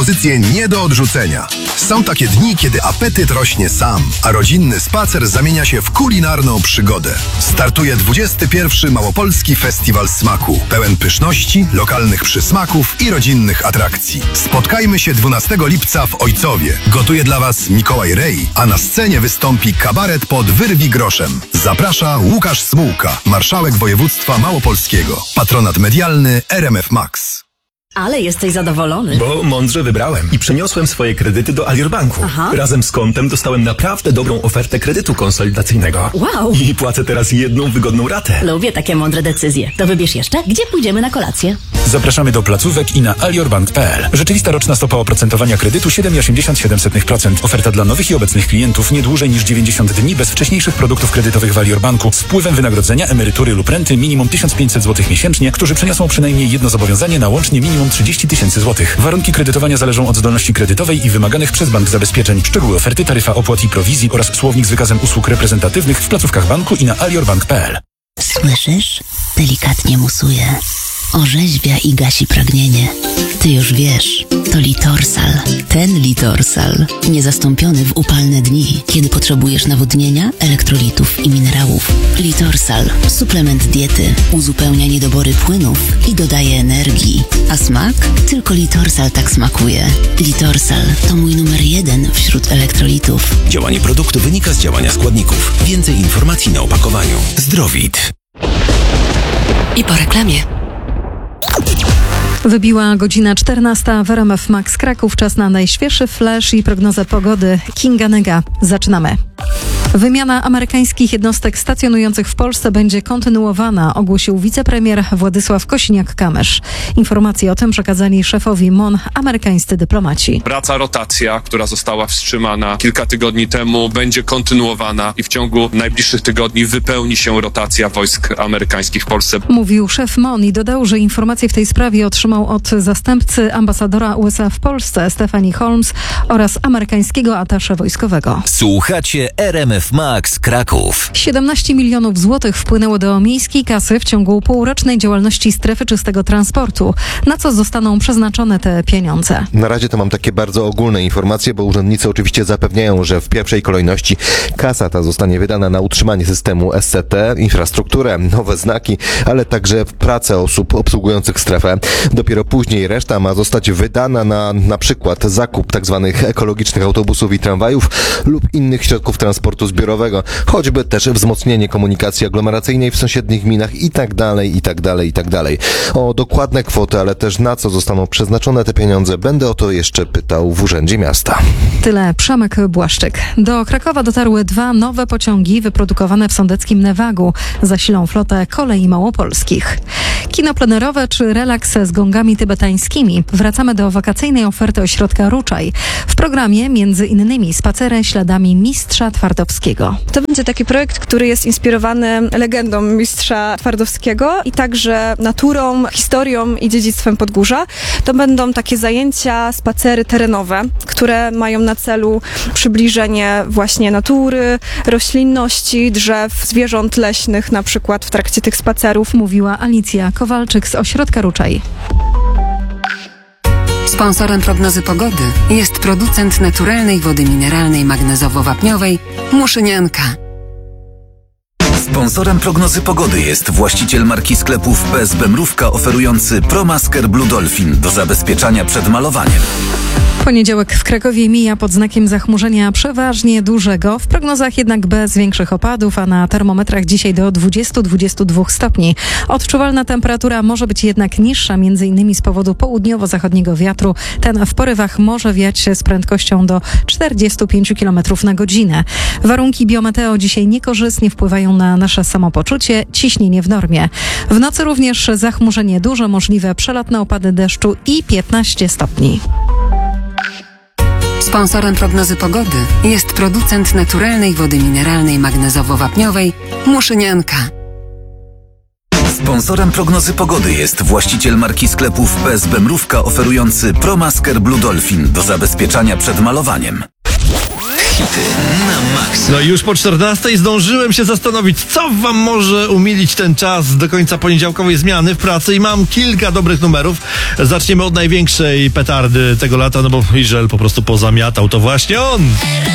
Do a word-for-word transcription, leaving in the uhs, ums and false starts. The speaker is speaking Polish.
Pozycje nie do odrzucenia. Są takie dni, kiedy apetyt rośnie sam, a rodzinny spacer zamienia się w kulinarną przygodę. Startuje dwudziesty pierwszy Małopolski Festiwal Smaku. Pełen pyszności, lokalnych przysmaków i rodzinnych atrakcji. Spotkajmy się dwunastego lipca w Ojcowie. Gotuje dla Was Mikołaj Rej, a na scenie wystąpi kabaret pod Wyrwi groszem. Zaprasza Łukasz Smułka, marszałek województwa małopolskiego. Patronat medialny R M F Max. Ale jesteś zadowolony. Bo mądrze wybrałem i przeniosłem swoje kredyty do Alior Banku. Aha. Razem z kontem dostałem naprawdę dobrą ofertę kredytu konsolidacyjnego. Wow. I płacę teraz jedną wygodną ratę. Lubię takie mądre decyzje. To wybierz jeszcze, gdzie pójdziemy na kolację. Zapraszamy do placówek i na aliorbank kropka p l. Rzeczywista roczna stopa oprocentowania kredytu siedem przecinek osiemdziesiąt siedem procent. Oferta dla nowych i obecnych klientów nie dłużej niż dziewięćdziesiąt dni bez wcześniejszych produktów kredytowych w Alior Banku z wpływem wynagrodzenia, emerytury lub renty minimum tysiąc pięćset złotych miesięcznie, którzy przeniosą przynajmniej jedno zobowiązanie na łącznie minimum trzydzieści tysięcy złotych. Warunki kredytowania zależą od zdolności kredytowej i wymaganych przez bank zabezpieczeń. Szczegóły oferty, taryfa opłat i prowizji oraz słownik z wykazem usług reprezentatywnych w placówkach banku i na aliorbank kropka p l. Słyszysz? Delikatnie musuje. Orzeźwia i gasi pragnienie. Ty już wiesz, to Litorsal. Ten Litorsal. Niezastąpiony w upalne dni, kiedy potrzebujesz nawodnienia, elektrolitów i minerałów. Litorsal. Suplement diety. Uzupełnia niedobory płynów i dodaje energii. A smak? Tylko Litorsal tak smakuje. Litorsal to mój numer jeden wśród elektrolitów. Działanie produktu wynika z działania składników. Więcej informacji na opakowaniu. Zdrowit. I po reklamie. Wybiła godzina czternasta w R M F Max Kraków. Czas na najświeższy flash i prognozę pogody. Kinga Nyga. Zaczynamy. Wymiana amerykańskich jednostek stacjonujących w Polsce będzie kontynuowana, ogłosił wicepremier Władysław Kosiniak-Kamysz. Informacje o tym przekazali szefowi M O N amerykańscy dyplomaci. Praca rotacja, która została wstrzymana kilka tygodni temu, będzie kontynuowana i w ciągu najbliższych tygodni wypełni się rotacja wojsk amerykańskich w Polsce. Mówił szef M O N i dodał, że informacje w tej sprawie otrzymał od zastępcy ambasadora U S A w Polsce Stephanie Holmes oraz amerykańskiego atasze wojskowego. Słuchacie R M F Max Kraków. siedemnaście milionów złotych wpłynęło do miejskiej kasy w ciągu półrocznej działalności strefy czystego transportu. Na co zostaną przeznaczone te pieniądze? Na razie to mam takie bardzo ogólne informacje, bo urzędnicy oczywiście zapewniają, że w pierwszej kolejności kasa ta zostanie wydana na utrzymanie systemu S C T, infrastrukturę, nowe znaki, ale także pracę osób obsługujących strefę. Dopiero później reszta ma zostać wydana na na przykład zakup tzw. ekologicznych autobusów i tramwajów lub innych środków transportu zbiorowego, choćby też wzmocnienie komunikacji aglomeracyjnej w sąsiednich gminach i tak dalej, i tak dalej, i tak dalej. O dokładne kwoty, ale też na co zostaną przeznaczone te pieniądze, będę o to jeszcze pytał w Urzędzie Miasta. Tyle Przemek Błaszczyk. Do Krakowa dotarły dwa nowe pociągi wyprodukowane w sądeckim Newagu. Zasilą flotę kolei małopolskich. Kino plenerowe czy relaks z gongami tybetańskimi. Wracamy do wakacyjnej oferty ośrodka Ruczaj. W programie między innymi spacery śladami mistrza Twardowskiego. To będzie taki projekt, który jest inspirowany legendą mistrza Twardowskiego i także naturą, historią i dziedzictwem Podgórza. To będą takie zajęcia, spacery terenowe, które mają na celu przybliżenie właśnie natury, roślinności, drzew, zwierząt leśnych na przykład w trakcie tych spacerów. Mówiła Alicja Kowalczyk z ośrodka Ruczaj. Sponsorem prognozy pogody jest producent naturalnej wody mineralnej magnezowo-wapniowej Muszynianka. Sponsorem prognozy pogody jest właściciel marki sklepów P S B Mrówka oferujący ProMasker Blue Dolphin do zabezpieczania przed malowaniem. Poniedziałek w Krakowie mija pod znakiem zachmurzenia przeważnie dużego, w prognozach jednak bez większych opadów, a na termometrach dzisiaj do dwudziestu do dwudziestu dwóch stopni. Odczuwalna temperatura może być jednak niższa, między innymi z powodu południowo-zachodniego wiatru. Ten w porywach może wiać z prędkością do czterdziestu pięciu kilometrów na godzinę. Warunki biometeo dzisiaj niekorzystnie wpływają na nasze samopoczucie, ciśnienie w normie. W nocy również zachmurzenie duże, możliwe przelotne opady deszczu i piętnaście stopni. Sponsorem prognozy pogody jest producent naturalnej wody mineralnej magnezowo-wapniowej Muszynianka. Sponsorem prognozy pogody jest właściciel marki sklepów P S B Mrówka oferujący ProMasker Blue Dolphin do zabezpieczania przed malowaniem. hity na maksa. No i już po czternastej zdążyłem się zastanowić, co wam może umilić ten czas do końca poniedziałkowej zmiany w pracy i mam kilka dobrych numerów. Zaczniemy od największej petardy tego lata, no bo Izrael po prostu pozamiatał, to właśnie on.